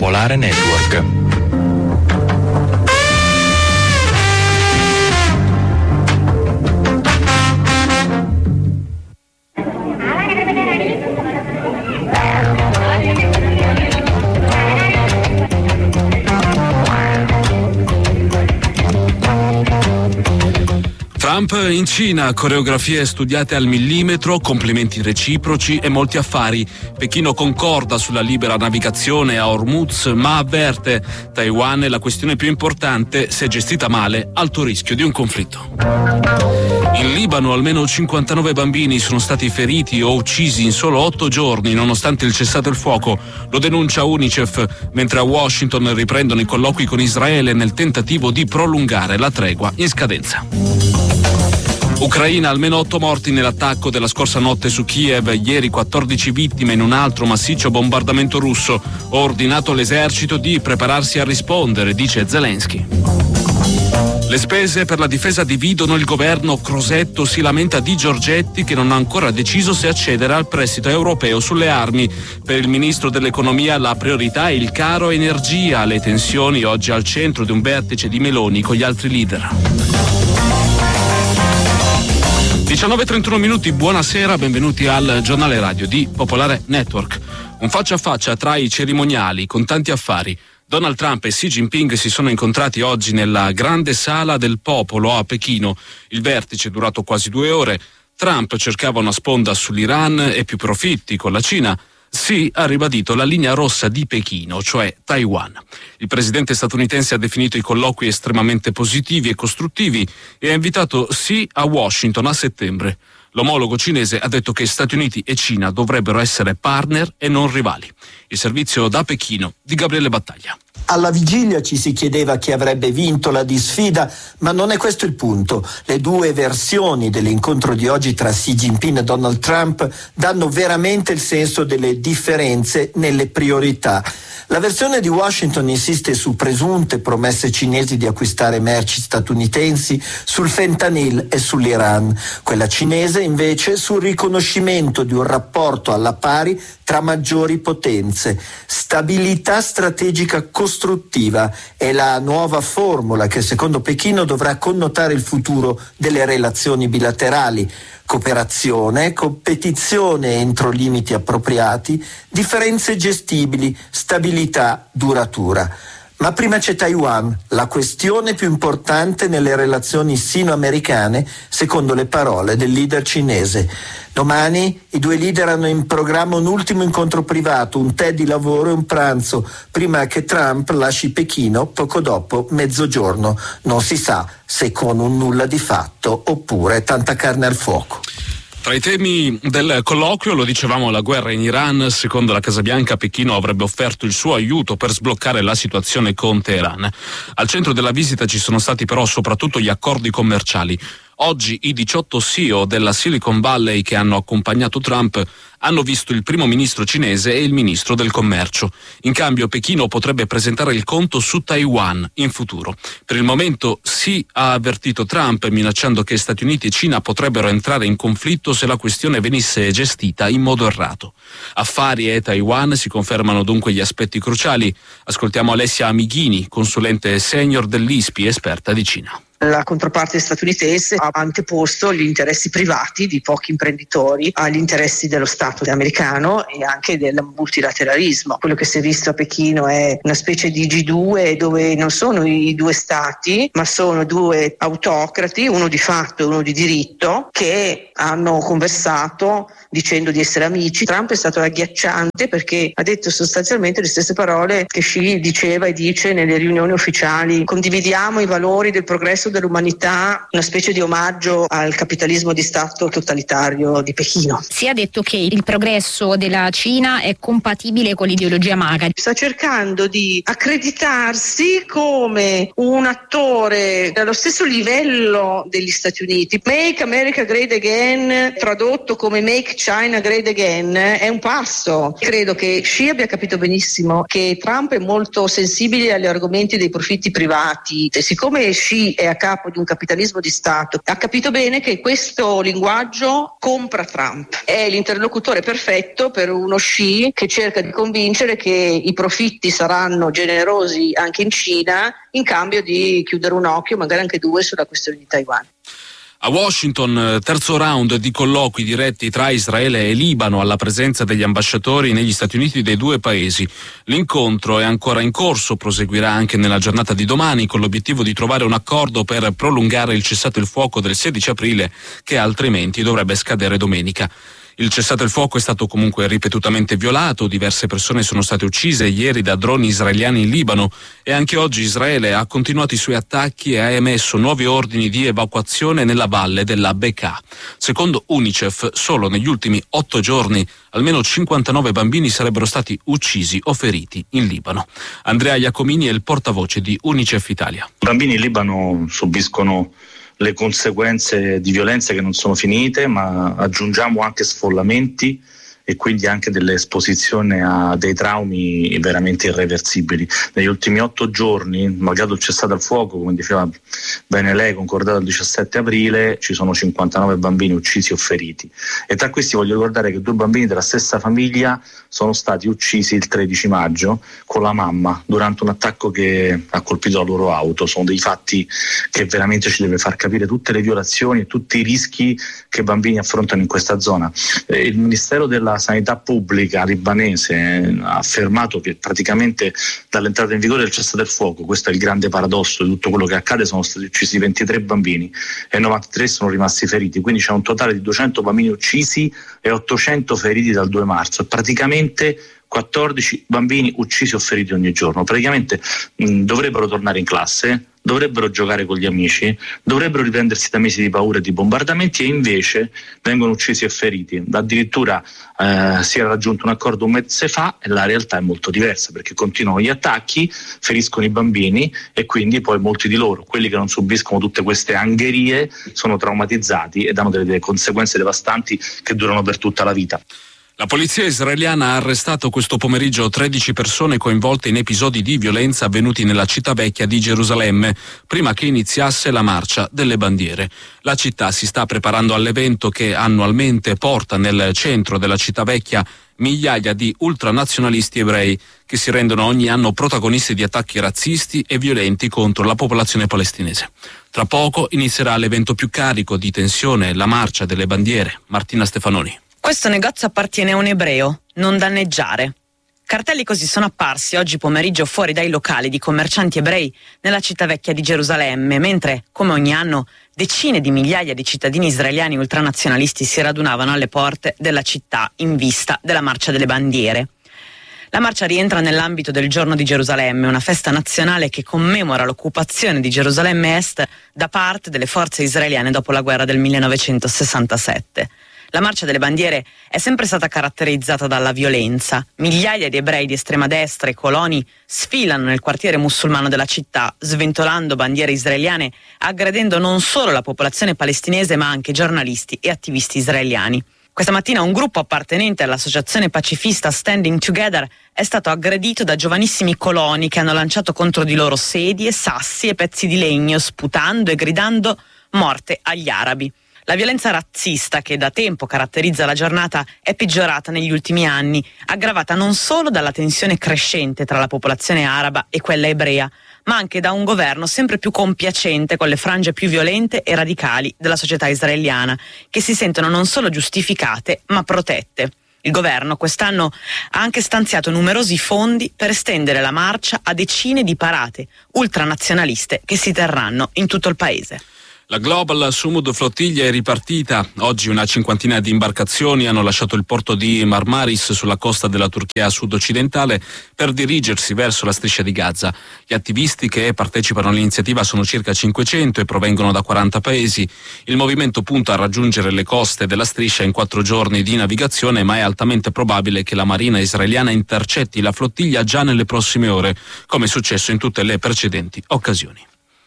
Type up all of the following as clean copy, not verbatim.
Popolare Network. Trump in Cina, coreografie studiate al millimetro, complimenti reciproci e molti affari. Pechino concorda sulla libera navigazione a Hormuz, ma avverte: Taiwan è la questione più importante, se gestita male, alto rischio di un conflitto. In Libano almeno 59 bambini sono stati feriti o uccisi in solo 8 giorni, nonostante il cessate il fuoco. Lo denuncia UNICEF, mentre a Washington riprendono i colloqui con Israele nel tentativo di prolungare la tregua in scadenza. Ucraina, almeno 8 morti nell'attacco della scorsa notte su Kiev, ieri 14 vittime in un altro massiccio bombardamento russo. Ho ordinato all'esercito di prepararsi a rispondere, dice Zelensky. Le spese per la difesa dividono il governo. Crosetto si lamenta di Giorgetti, che non ha ancora deciso se accedere al prestito europeo sulle armi. Per il ministro dell'economia la priorità è il caro energia, le tensioni oggi al centro di un vertice di Meloni con gli altri leader. 19:31 minuti, buonasera, benvenuti al giornale radio di Popolare Network. Un faccia a faccia tra i cerimoniali con tanti affari. Donald Trump e Xi Jinping si sono incontrati oggi nella grande sala del popolo a Pechino. Il vertice è durato quasi 2 ore. Trump cercava una sponda sull'Iran e più profitti con la Cina. Xi ha ribadito la linea rossa di Pechino, cioè Taiwan. Il presidente statunitense ha definito i colloqui estremamente positivi e costruttivi e ha invitato Xi a Washington a settembre. L'omologo cinese ha detto che Stati Uniti e Cina dovrebbero essere partner e non rivali. Il servizio da Pechino di Gabriele Battaglia. Alla vigilia ci si chiedeva chi avrebbe vinto la disfida, ma non è questo il punto. Le 2 versioni dell'incontro di oggi tra Xi Jinping e Donald Trump danno veramente il senso delle differenze nelle priorità. La versione di Washington insiste su presunte promesse cinesi di acquistare merci statunitensi, sul fentanyl e sull'Iran. Quella cinese invece sul riconoscimento di un rapporto alla pari tra maggiori potenze. Stabilità strategica costruttiva è la nuova formula che secondo Pechino dovrà connotare il futuro delle relazioni bilaterali. Cooperazione, competizione entro limiti appropriati, differenze gestibili, stabilità duratura. Ma prima c'è Taiwan, la questione più importante nelle relazioni sino-americane, secondo le parole del leader cinese. Domani i 2 leader hanno in programma un ultimo incontro privato, un tè di lavoro e un pranzo, prima che Trump lasci Pechino poco dopo mezzogiorno. Non si sa se con un nulla di fatto oppure tanta carne al fuoco. Tra i temi del colloquio, lo dicevamo, la guerra in Iran. Secondo la Casa Bianca, Pechino avrebbe offerto il suo aiuto per sbloccare la situazione con Teheran. Al centro della visita ci sono stati però soprattutto gli accordi commerciali. Oggi i 18 CEO della Silicon Valley che hanno accompagnato Trump hanno visto il primo ministro cinese e il ministro del commercio. In cambio Pechino potrebbe presentare il conto su Taiwan in futuro. Per il momento Xi ha avvertito Trump minacciando che Stati Uniti e Cina potrebbero entrare in conflitto se la questione venisse gestita in modo errato. Affari e Taiwan si confermano dunque gli aspetti cruciali. Ascoltiamo Alessia Amighini, consulente senior dell'ISPI, esperta di Cina. La controparte statunitense ha anteposto gli interessi privati di pochi imprenditori agli interessi dello Stato americano e anche del multilateralismo. Quello che si è visto a Pechino è una specie di G2 dove non sono i 2 stati, ma sono 2 autocrati, uno di fatto e uno di diritto, che hanno conversato dicendo di essere amici. Trump è stato agghiacciante perché ha detto sostanzialmente le stesse parole che Xi diceva e dice nelle riunioni ufficiali: condividiamo i valori del progresso dell'umanità, una specie di omaggio al capitalismo di Stato totalitario di Pechino. Si è detto che il progresso della Cina è compatibile con l'ideologia MAGA. Sta cercando di accreditarsi come un attore allo stesso livello degli Stati Uniti. Make America Great Again, tradotto come Make China Great Again, è un passo. Credo che Xi abbia capito benissimo che Trump è molto sensibile agli argomenti dei profitti privati. E siccome Xi è capo di un capitalismo di Stato, ha capito bene che questo linguaggio compra Trump. È l'interlocutore perfetto per uno Xi che cerca di convincere che i profitti saranno generosi anche in Cina in cambio di chiudere un occhio, magari anche due, sulla questione di Taiwan. A Washington, terzo round di colloqui diretti tra Israele e Libano alla presenza degli ambasciatori negli Stati Uniti dei due paesi. L'incontro è ancora in corso, proseguirà anche nella giornata di domani con l'obiettivo di trovare un accordo per prolungare il cessate il fuoco del 16 aprile che altrimenti dovrebbe scadere domenica. Il cessate il fuoco è stato comunque ripetutamente violato, diverse persone sono state uccise ieri da droni israeliani in Libano e anche oggi Israele ha continuato i suoi attacchi e ha emesso nuovi ordini di evacuazione nella valle della Bekaa. Secondo UNICEF, solo negli ultimi 8 giorni almeno 59 bambini sarebbero stati uccisi o feriti in Libano. Andrea Iacomini è il portavoce di UNICEF Italia. I bambini in Libano subiscono le conseguenze di violenze che non sono finite, ma aggiungiamo anche sfollamenti e quindi anche delle esposizioni a dei traumi veramente irreversibili. Negli ultimi 8 giorni, malgrado il cessate al fuoco, come diceva bene lei, concordato il 17 aprile, ci sono 59 bambini uccisi o feriti. E tra questi voglio ricordare che 2 bambini della stessa famiglia sono stati uccisi il 13 maggio con la mamma durante un attacco che ha colpito la loro auto. Sono dei fatti che veramente ci deve far capire tutte le violazioni e tutti i rischi che i bambini affrontano in questa zona. Il Ministero della Sanità Pubblica libanese ha affermato che praticamente dall'entrata in vigore del cessate il fuoco, questo è il grande paradosso di tutto quello che accade, sono stati uccisi 23 bambini e 93 sono rimasti feriti, quindi c'è un totale di 200 bambini uccisi e 800 feriti dal 2 marzo, praticamente 14 bambini uccisi o feriti ogni giorno. Praticamente dovrebbero tornare in classe, dovrebbero giocare con gli amici, dovrebbero riprendersi da mesi di paura e di bombardamenti e invece vengono uccisi e feriti. Addirittura si era raggiunto un accordo un mese fa e la realtà è molto diversa, perché continuano gli attacchi, feriscono i bambini e quindi poi molti di loro, quelli che non subiscono tutte queste angherie, sono traumatizzati ed hanno delle conseguenze devastanti che durano per tutta la vita. La polizia israeliana ha arrestato questo pomeriggio 13 persone coinvolte in episodi di violenza avvenuti nella città vecchia di Gerusalemme, prima che iniziasse la marcia delle bandiere. La città si sta preparando all'evento che annualmente porta nel centro della città vecchia migliaia di ultranazionalisti ebrei che si rendono ogni anno protagonisti di attacchi razzisti e violenti contro la popolazione palestinese. Tra poco inizierà l'evento più carico di tensione, la marcia delle bandiere. Martina Stefanoni. Questo negozio appartiene a un ebreo, non danneggiare. Cartelli così sono apparsi oggi pomeriggio fuori dai locali di commercianti ebrei nella città vecchia di Gerusalemme, mentre, come ogni anno, decine di migliaia di cittadini israeliani ultranazionalisti si radunavano alle porte della città in vista della marcia delle bandiere. La marcia rientra nell'ambito del Giorno di Gerusalemme, una festa nazionale che commemora l'occupazione di Gerusalemme Est da parte delle forze israeliane dopo la guerra del 1967. La marcia delle bandiere è sempre stata caratterizzata dalla violenza. Migliaia di ebrei di estrema destra e coloni sfilano nel quartiere musulmano della città, sventolando bandiere israeliane, aggredendo non solo la popolazione palestinese ma anche giornalisti e attivisti israeliani. Questa mattina un gruppo appartenente all'associazione pacifista Standing Together è stato aggredito da giovanissimi coloni che hanno lanciato contro di loro sedie, sassi e pezzi di legno, sputando e gridando «Morte agli arabi». La violenza razzista che da tempo caratterizza la giornata è peggiorata negli ultimi anni, aggravata non solo dalla tensione crescente tra la popolazione araba e quella ebrea, ma anche da un governo sempre più compiacente con le frange più violente e radicali della società israeliana, che si sentono non solo giustificate, ma protette. Il governo quest'anno ha anche stanziato numerosi fondi per estendere la marcia a decine di parate ultranazionaliste che si terranno in tutto il paese. La Global Sumud Flottiglia è ripartita. Oggi una cinquantina di imbarcazioni hanno lasciato il porto di Marmaris sulla costa della Turchia sud-occidentale per dirigersi verso la striscia di Gaza. Gli attivisti che partecipano all'iniziativa sono circa 500 e provengono da 40 paesi. Il movimento punta a raggiungere le coste della striscia in 4 giorni di navigazione, ma è altamente probabile che la marina israeliana intercetti la flottiglia già nelle prossime ore, come è successo in tutte le precedenti occasioni.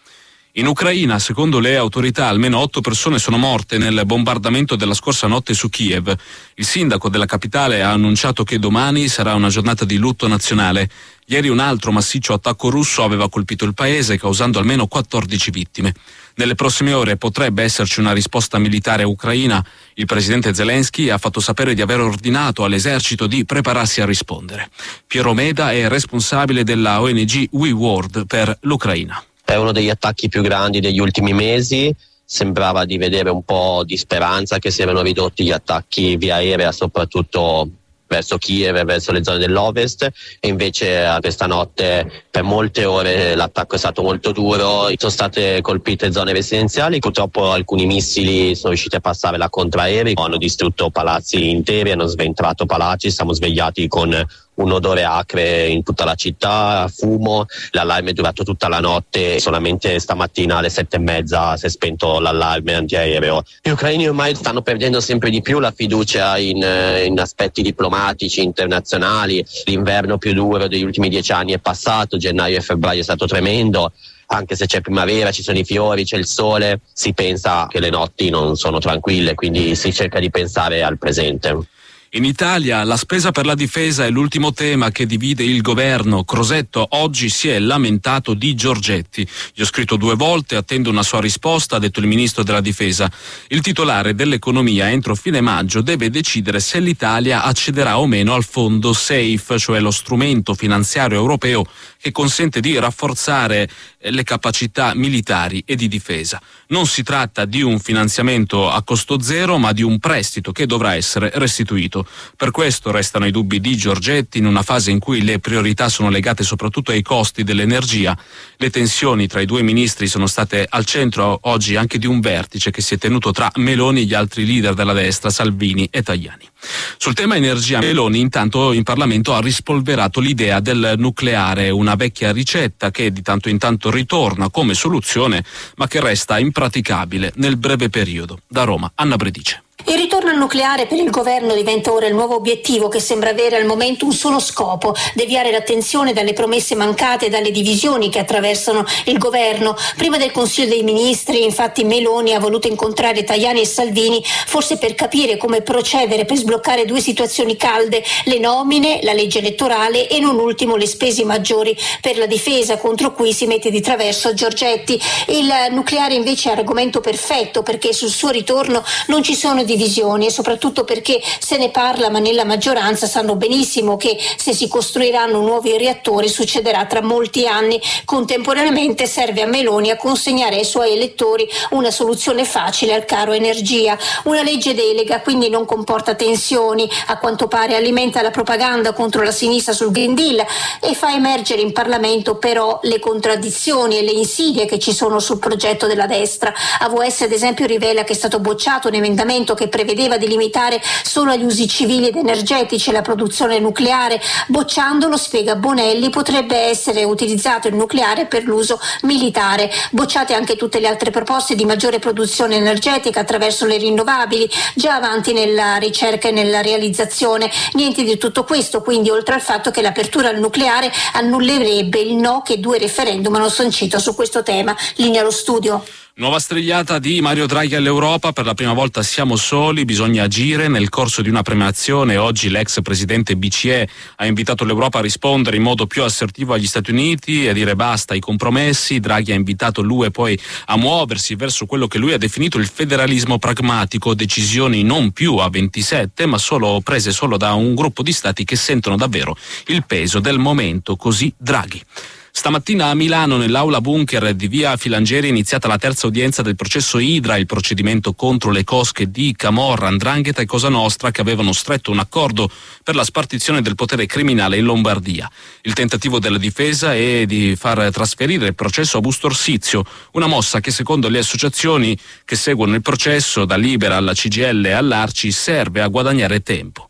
In Ucraina, secondo le autorità, almeno 8 persone sono morte nel bombardamento della scorsa notte su Kiev. Il sindaco della capitale ha annunciato che domani sarà una giornata di lutto nazionale. Ieri un altro massiccio attacco russo aveva colpito il paese, causando almeno 14 vittime. Nelle prossime ore potrebbe esserci una risposta militare ucraina. Il presidente Zelensky ha fatto sapere di aver ordinato all'esercito di prepararsi a rispondere. Piero Meda è responsabile della ONG We World per l'Ucraina. È uno degli attacchi più grandi degli ultimi mesi, sembrava di vedere un po' di speranza che si erano ridotti gli attacchi via aerea, soprattutto verso Kiev e verso le zone dell'ovest, e invece questa notte per molte ore l'attacco è stato molto duro, sono state colpite zone residenziali, purtroppo alcuni missili sono riusciti a passare la contraerei, hanno distrutto palazzi interi, hanno sventrato palazzi, siamo svegliati con un odore acre in tutta la città, fumo, l'allarme è durato tutta la notte, solamente stamattina alle 7:30 si è spento l'allarme antiaereo. Gli ucraini ormai stanno perdendo sempre di più la fiducia in aspetti diplomatici internazionali, l'inverno più duro degli ultimi 10 anni è passato, gennaio e febbraio è stato tremendo. Anche se c'è primavera, ci sono i fiori, c'è il sole, si pensa che le notti non sono tranquille, quindi si cerca di pensare al presente. In Italia la spesa per la difesa è l'ultimo tema che divide il governo. Crosetto oggi si è lamentato di Giorgetti. Gli ho scritto 2 volte, attendo una sua risposta, ha detto il ministro della difesa. Il titolare dell'economia entro fine maggio deve decidere se l'Italia accederà o meno al fondo SAFE, cioè lo strumento finanziario europeo che consente di rafforzare le capacità militari e di difesa. Non si tratta di un finanziamento a costo zero, ma di un prestito che dovrà essere restituito. Per questo restano i dubbi di Giorgetti in una fase in cui le priorità sono legate soprattutto ai costi dell'energia. Le tensioni tra i 2 ministri sono state al centro oggi anche di un vertice che si è tenuto tra Meloni e gli altri leader della destra, Salvini e Tajani. Sul tema energia, Meloni intanto in Parlamento ha rispolverato l'idea del nucleare, una vecchia ricetta che di tanto in tanto ritorna come soluzione, ma che resta impraticabile nel breve periodo. Da Roma, Anna Bredice. Il ritorno al nucleare per il governo diventa ora il nuovo obiettivo che sembra avere al momento un solo scopo: deviare l'attenzione dalle promesse mancate e dalle divisioni che attraversano il governo. Prima del Consiglio dei Ministri, infatti, Meloni ha voluto incontrare Tajani e Salvini, forse per capire come procedere per sbloccare 2 situazioni calde: le nomine, la legge elettorale e non ultimo le spese maggiori per la difesa, contro cui si mette di traverso Giorgetti. Il nucleare invece è argomento perfetto, perché sul suo ritorno non ci sono divisioni e soprattutto perché se ne parla, ma nella maggioranza sanno benissimo che se si costruiranno nuovi reattori succederà tra molti anni. Contemporaneamente serve a Meloni a consegnare ai suoi elettori una soluzione facile al caro energia. Una legge delega quindi non comporta tensioni, a quanto pare alimenta la propaganda contro la sinistra sul Green Deal e fa emergere in Parlamento però le contraddizioni e le insidie che ci sono sul progetto della destra. AVS ad esempio rivela che è stato bocciato un emendamento che prevedeva di limitare solo agli usi civili ed energetici la produzione nucleare. Bocciandolo, spiega Bonelli, potrebbe essere utilizzato il nucleare per l'uso militare. Bocciate anche tutte le altre proposte di maggiore produzione energetica attraverso le rinnovabili, già avanti nella ricerca e nella realizzazione. Niente di tutto questo, quindi, oltre al fatto che l'apertura al nucleare annullerebbe il no che 2 referendum hanno sancito su questo tema. Linea allo studio. Nuova strigliata di Mario Draghi all'Europa, per la prima volta siamo soli, bisogna agire. Nel corso di una premiazione oggi l'ex presidente BCE ha invitato l'Europa a rispondere in modo più assertivo agli Stati Uniti e a dire basta ai compromessi. Draghi ha invitato l'UE poi a muoversi verso quello che lui ha definito il federalismo pragmatico, decisioni non più a 27 ma prese solo da un gruppo di stati che sentono davvero il peso del momento, così Draghi. Stamattina a Milano, nell'aula bunker di via Filangieri, è iniziata la terza udienza del processo Idra, il procedimento contro le cosche di Camorra, 'Ndrangheta e Cosa Nostra che avevano stretto un accordo per la spartizione del potere criminale in Lombardia. Il tentativo della difesa è di far trasferire il processo a Busto Orsizio, una mossa che secondo le associazioni che seguono il processo, da Libera alla CGIL e all'Arci, serve a guadagnare tempo.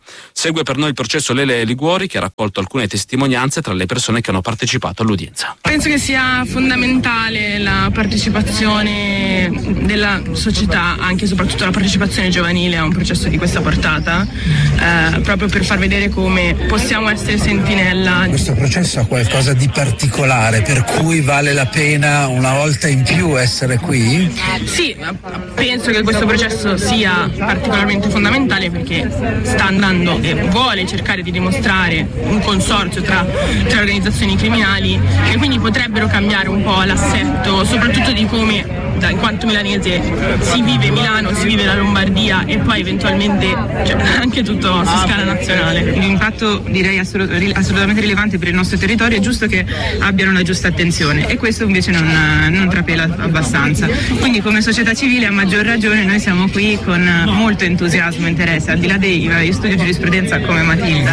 Segue per noi il processo Lele Liguori, che ha raccolto alcune testimonianze tra le persone che hanno partecipato all'udienza. Penso che sia fondamentale la partecipazione della società, anche e soprattutto la partecipazione giovanile a un processo di questa portata, proprio per far vedere come possiamo essere sentinella. Questo processo ha qualcosa di particolare, per cui vale la pena una volta in più essere qui? Sì, penso che questo processo sia particolarmente fondamentale perché sta andando e vuole cercare di dimostrare un consorzio tra organizzazioni criminali e quindi potrebbero cambiare un po' l'assetto, soprattutto di come, in quanto milanese, si vive Milano, si vive la Lombardia e poi eventualmente anche tutto su scala nazionale. L'impatto direi assolutamente rilevante per il nostro territorio, è giusto che abbiano la giusta attenzione e questo invece non trapela abbastanza. Quindi come società civile a maggior ragione noi siamo qui con molto entusiasmo e interesse, al di là io studio giurisprudenza come Matilda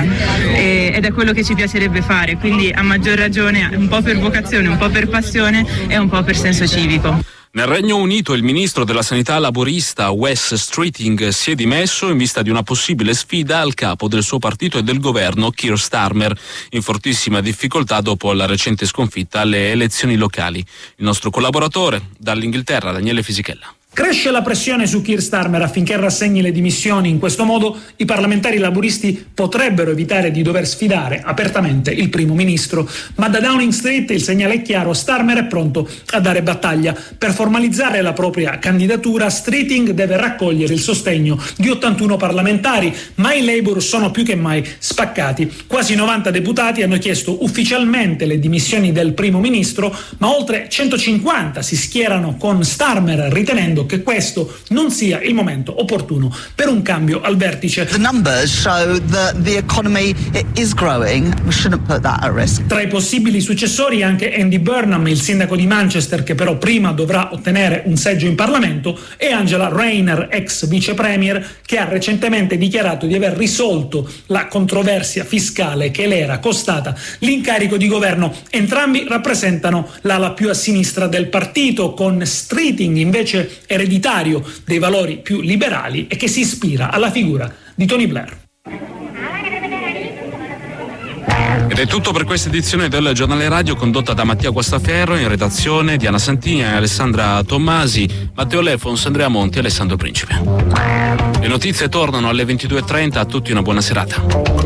ed è quello che ci piacerebbe fare, quindi a maggior ragione un po' per vocazione, un po' per passione e un po' per senso civico. Nel Regno Unito il ministro della sanità laborista Wes Streeting si è dimesso in vista di una possibile sfida al capo del suo partito e del governo, Keir Starmer, in fortissima difficoltà dopo la recente sconfitta alle elezioni locali. Il nostro collaboratore dall'Inghilterra, Daniele Fisichella. Cresce la pressione su Keir Starmer affinché rassegni le dimissioni. In questo modo i parlamentari laburisti potrebbero evitare di dover sfidare apertamente il primo ministro. Ma da Downing Street il segnale è chiaro: Starmer è pronto a dare battaglia. Per formalizzare la propria candidatura, Streeting deve raccogliere il sostegno di 81 parlamentari, ma i Labour sono più che mai spaccati. Quasi 90 deputati hanno chiesto ufficialmente le dimissioni del primo ministro, ma oltre 150 si schierano con Starmer, ritenendo che questo non sia il momento opportuno per un cambio al vertice. The numbers show that the economy is growing. We shouldn't put that at risk. Tra i possibili successori anche Andy Burnham, il sindaco di Manchester, che però prima dovrà ottenere un seggio in Parlamento, e Angela Rayner, ex vice premier, che ha recentemente dichiarato di aver risolto la controversia fiscale che le era costata l'incarico di governo. Entrambi rappresentano l'ala più a sinistra del partito, con Streeting invece ereditario dei valori più liberali e che si ispira alla figura di Tony Blair. Ed è tutto per questa edizione del Giornale Radio, condotta da Mattia Guastaferro, in redazione Diana Santini, Alessandra Tommasi, Matteo Lefons, Andrea Monti e Alessandro Principe. Le notizie tornano alle 22:30, a tutti una buona serata.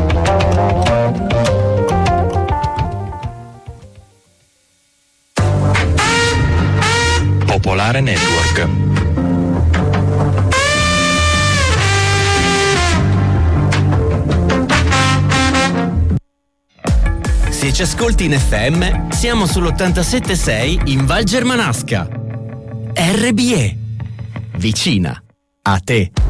Popolare Network. Se ci ascolti in FM, siamo sull'87.6 in Val Germanasca. RBE. Vicina a te.